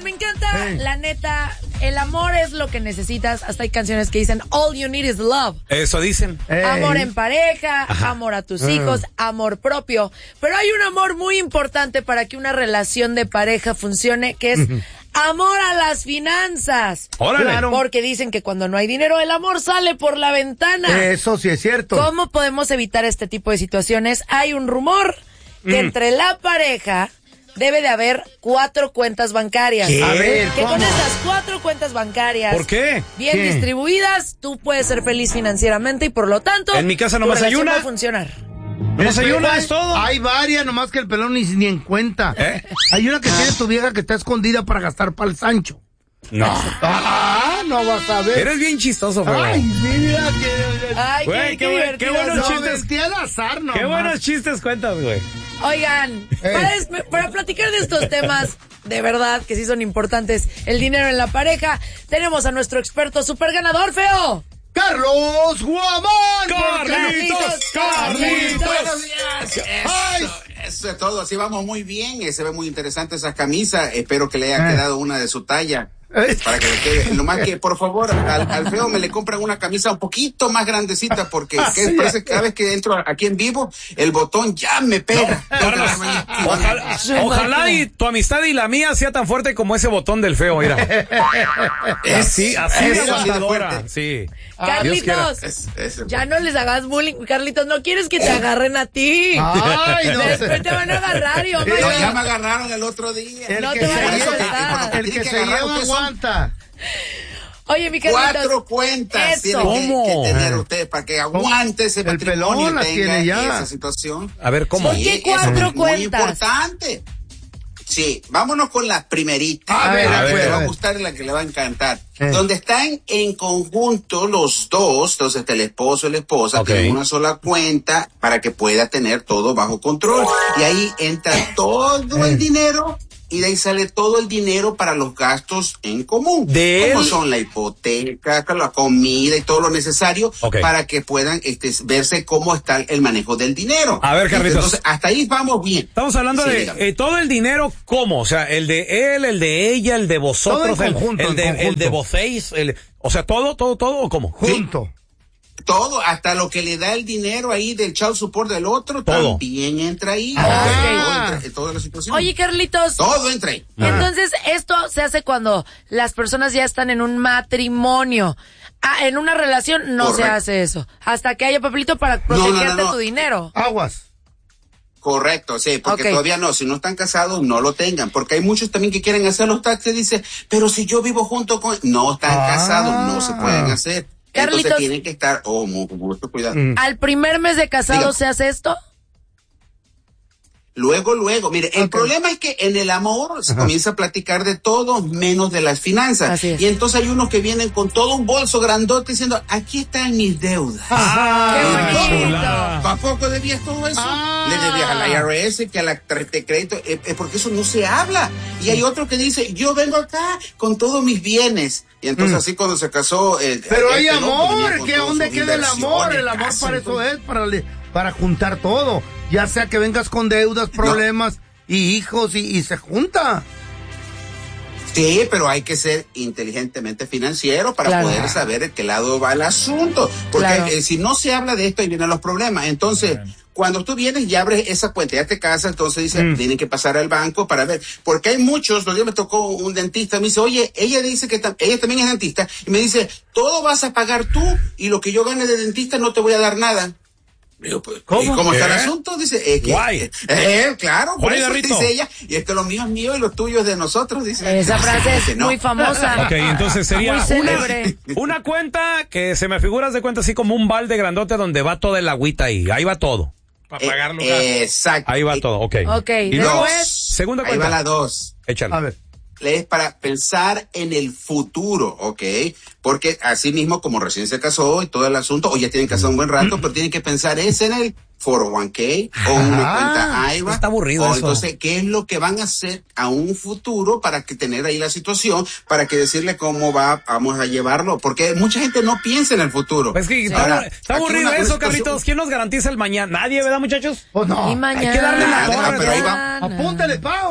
me encanta, la neta, el amor es lo que necesitas. Hasta hay canciones que dicen, all you need is love. Eso dicen. Amor en pareja, amor a tus hijos, amor propio. Pero hay un amor muy importante para que una relación de pareja funcione, que es amor a las finanzas. Órale. Claro. Porque dicen que cuando no hay dinero, el amor sale por la ventana. Eso sí es cierto. ¿Cómo podemos evitar este tipo de situaciones? Hay un rumor que entre la pareja debe de haber 4 cuentas bancarias. ¿Qué? A ver, Que ¿cómo? con esas 4 cuentas bancarias ¿Por qué? bien ¿Qué? distribuidas, tú puedes ser feliz financieramente y por lo tanto En mi casa tu nomás hay relación una. va a funcionar. ¿No se ayuda? ¿Es todo? Hay varias, nomás que el pelón ni en cuenta. Hay una que tiene tu vieja que está escondida para gastar para el Sancho. No. No vas a ver. Eres bien chistoso, Feo. Ay, mira que... Ay, Güey, qué divertido. buenos No, chistes. metí al azar, nomás. Qué buenos chistes cuentas, güey. Oigan, para platicar de estos temas, de verdad, que sí son importantes, el dinero en la pareja, tenemos a nuestro experto super ganador, Feo. ¡Carlos Guamán! Carlitos. Buenos días. Eso es todo. Así vamos muy bien. Se ve muy interesante esa camisa. Espero que le haya quedado una de su talla. Para que le quede. Lo más que, por favor, al Feo me le compran una camisa un poquito más grandecita porque parece que cada vez que entro aquí en vivo, el botón ya me pega. Ojalá y tu amistad y la mía sea tan fuerte como ese botón del Feo, mira. Así de aguantadora. Sí. Carlitos, ya no les hagas bullying. Carlitos, no quieres que te agarren a ti. Ay, no. Después te van a agarrar y hombre. No, ya me agarraron el otro día. No te van a soltar. El que se lleva aguanta. Oye, mi Carlitos. 4 cuentas Eso. tiene que tener usted para que aguante ese El patrimonio pelón la y tiene tenga ya. esa situación. A ver, ¿cómo? ¿Por qué eso 4 es cuentas? muy importante. Sí, vámonos con la primerita. A ver, la que a le va ver. a gustar y la que le va a encantar. Donde están en conjunto los dos, entonces el esposo y la esposa, tienen una sola cuenta para que pueda tener todo bajo control. Y ahí entra todo el dinero. Y de ahí sale todo el dinero para los gastos en común. Como son la hipoteca, la comida y todo lo necesario para que puedan verse cómo está el manejo del dinero. A ver, Carlitos. Entonces, hasta ahí vamos bien. Estamos hablando de todo el dinero, ¿cómo? O sea, el de él, el de ella, el de vosotros, Todo en conjunto, el de vocéis, o sea, todo, ¿o cómo? Junto. Sí. Todo, hasta lo que le da el dinero ahí del child support del otro, todo también entra ahí. Ah. Entra, toda la situación. Oye, Carlitos. Todo entra ahí. Entonces, esto se hace cuando las personas ya están en un matrimonio. En una relación no se hace eso. Hasta que haya papelito para protegerte tu dinero. Aguas. Correcto, sí, porque todavía no, si no están casados, no lo tengan, porque hay muchos también que quieren hacer los taxes, dice, pero si yo vivo junto con... No están casados, no se pueden hacer. Carlitos, entonces tienen que estar, mucho cuidado. ¿Al primer mes de casado se hace esto? Luego, mire, el problema es que en el amor se comienza a platicar de todo menos de las finanzas. Así es. Y entonces hay unos que vienen con todo un bolso grandote diciendo, aquí están mis deudas. ¡Qué bonito! ¿A poco debías todo eso? Le debías a la IRS, que a la tarjeta de crédito, porque eso no se habla. Y hay otro que dice, yo vengo acá con todos mis bienes. Y entonces así cuando se casó... Pero hay amor, ¿que dónde queda el amor? El amor para eso es, para juntar todo. Ya sea que vengas con deudas, problemas y hijos y se junta. Sí, pero hay que ser inteligentemente financiero para poder saber de qué lado va el asunto. Porque si no se habla de esto, ahí vienen los problemas. Entonces, cuando tú vienes y abres esa cuenta, ya te casas, entonces dice, tienen que pasar al banco para ver. Porque hay muchos, los días me tocó un dentista, me dice, oye, ella dice que ella también es dentista, y me dice, todo vas a pagar tú, y lo que yo gane de dentista no te voy a dar nada. Digo, pues, ¿cómo? ¿Y cómo está el asunto? Dice, claro, por eso dice ella, y esto lo mío es mío y lo tuyo es de nosotros, dice. Esa frase es muy famosa. Ok, entonces sería muy célebre. Una cuenta que se me figura de cuenta así como un balde grandote donde va toda el agüita ahí va todo. Para pagar los gastos. Exacto. Ahí va todo, ok. Y después, segunda cuenta. Ahí va la 2. Échale. A ver. Es para pensar en el futuro, ¿ok? Porque así mismo, como recién se casó y todo el asunto, o ya tienen casado un buen rato, pero tienen que pensar en el 401k o una cuenta IRA. Está aburrido eso. Entonces, ¿qué es lo que van a hacer a un futuro para que tener ahí la situación, para que decirle cómo vamos a llevarlo? Porque mucha gente no piensa en el futuro. Es que está aburrido eso, Carlitos. ¿Quién nos garantiza el mañana? Nadie, ¿verdad, muchachos? Pues no. Y mañana. Hay que darle la torre. Pero ahí va. Apúntale, Pau.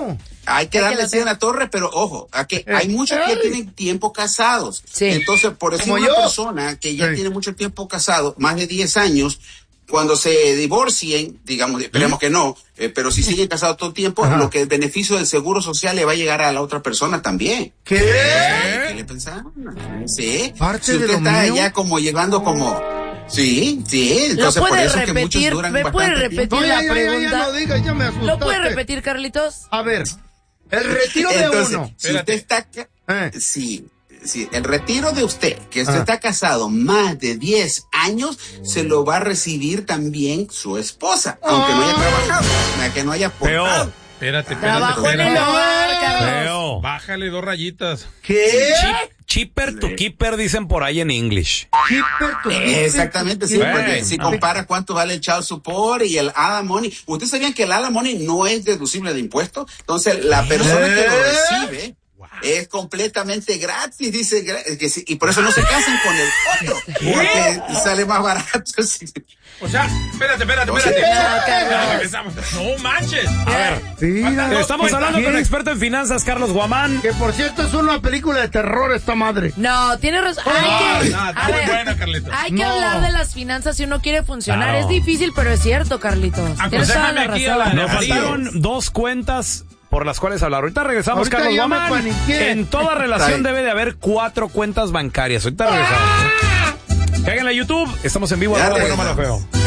hay que darle así en la torre, pero ojo, hay muchos que tienen tiempo casados. Sí. Entonces, por eso una persona que ya tiene mucho tiempo casado, más de 10 años, cuando se divorcien, digamos, esperemos que no, pero si siguen casados todo el tiempo, lo que el beneficio del seguro social le va a llegar a la otra persona también. ¿Qué? ¿Qué le pensaron? Sí. ¿Parte si usted de lo está mío? ya como llegando como... Sí, entonces por eso que muchos duran ¿Me puede repetir tiempo. la pregunta? Ya no diga, ya me asustaste. ¿Lo puede repetir, Carlitos? A ver, el retiro de uno. Si usted está... Sí, el retiro de usted, que usted está casado más de 10 años, se lo va a recibir también su esposa, aunque no haya trabajado, que no haya aportado. Espérate. Trabajo en el hogar, Carlos. Bájale 2 rayitas. ¿Qué? Cheaper to keeper, dicen por ahí en English. Cheaper to keeper. Exactamente, sí, porque si compara cuánto vale el child support y el alimony, ¿ustedes sabían que el alimony no es deducible de impuestos? Entonces, la persona que lo recibe es completamente gratis, dice, y por eso no se casan con el otro, porque sale más barato. O sea, espérate. No manches. A ver, estamos hablando con un experto en finanzas, Carlos Guamán. Que por cierto es una película de terror esta madre. No, tiene razón. Hay que hablar de las finanzas si uno quiere funcionar. Claro. Es difícil, pero es cierto, Carlitos. Tienes toda la razón. Nos faltaron 2 cuentas por las cuales hablar. Ahorita regresamos, Carlos Guamán. En toda relación debe de haber 4 cuentas bancarias. Ahorita regresamos. Cáiganle a YouTube. Estamos en vivo. Bueno, malo, feo.